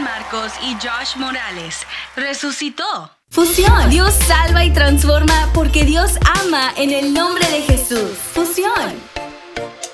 Juan Marcos y Josh Morales. Resucitó. Fusión. Dios salva y transforma porque Dios ama en el nombre de Jesús. Fusión.